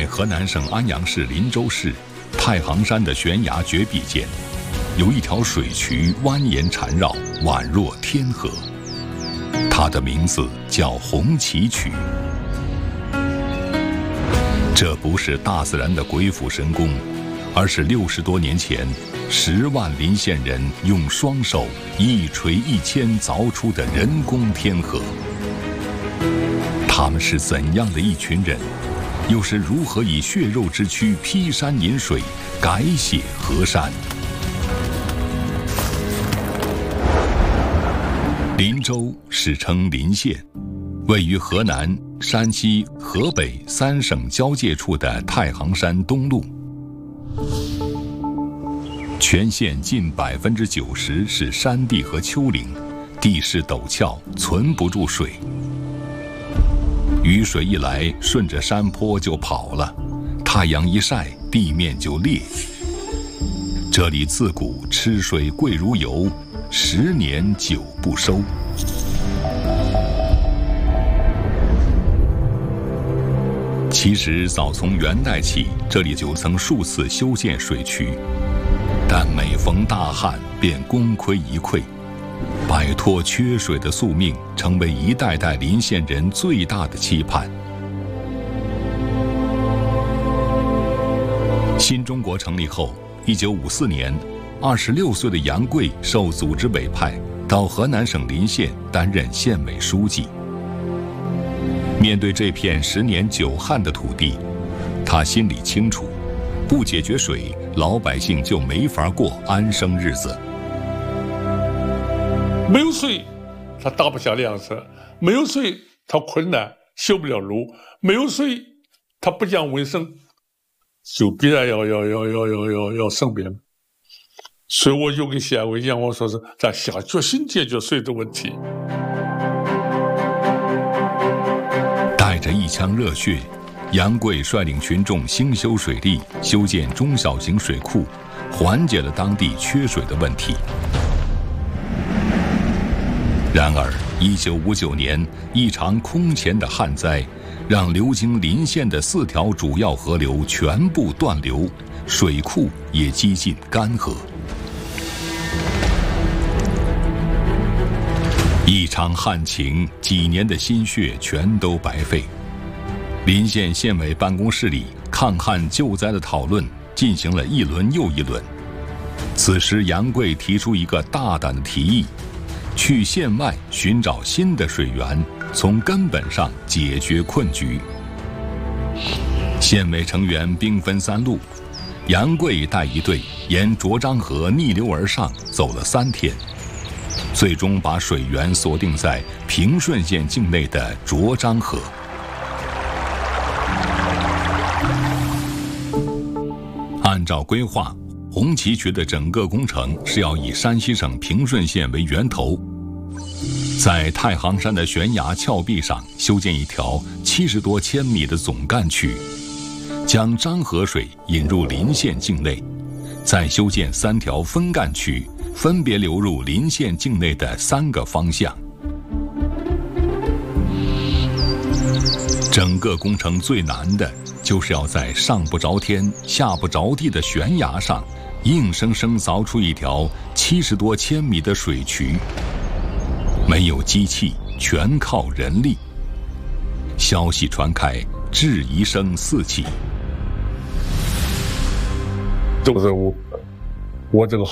在河南省安阳市林州市太行山的悬崖绝壁间，有一条水渠蜿蜒缠绕，宛若天河。它的名字叫红旗渠。这不是大自然的鬼斧神工，而是60多年前10万临县人用双手一锤一钎凿出的人工天河。他们是怎样的一群人，又是如何以血肉之躯劈山饮水，改写河山？林州史称临县，位于河南、山西、河北3省交界处的太行山东麓。全县近90%是山地和丘陵，地势陡峭，存不住水。雨水一来，顺着山坡就跑了，太阳一晒，地面就裂。这里自古吃水贵如油，10年久不收。其实早从元代起，这里就曾数次修建水渠，但每逢大旱便功亏一篑。摆脱缺水的宿命，成为一代代临县人最大的期盼。新中国成立后，1954年，26岁的杨贵受组织委派到河南省临县担任县委书记。面对这片10年久旱的土地，他心里清楚，不解决水，老百姓就没法过安生日子。 没有水，他打不下粮食；没有水，他困难修不了路；没有水，他不讲卫生，就必然要生病。所以我就跟县委讲，我说是咱下决心解决水的问题。 带着一腔热血，杨贵率领群众兴修水利，修建中小型水库，缓解了当地缺水的问题。然而，1959年一场空前的旱灾，让流经临县的4条主要河流全部断流，水库也几近干涸。一场旱情，几年的心血全都白费。临县县委办公室里抗旱救灾的讨论进行了一轮又一轮。此时，杨贵提出一个大胆的提议，去县外寻找新的水源，从根本上解决困局。县委成员兵分3路，杨贵带一队沿涿漳河逆流而上，走了3天，最终把水源锁定在平顺县境内的涿漳河。按照规划，红旗渠的整个工程是要以山西省平顺县为源头，在太行山的悬崖峭壁上修建一条70多千米的总干渠，将漳河水引入临县境内，再修建3条分干渠，分别流入临县境内的3个方向。整个工程最难的就是要在上不着天下不着地的悬崖上硬生生凿出一条70多千米的水渠，没有机器，全靠人力。消息传开，质疑声四起。 这个任务，我这个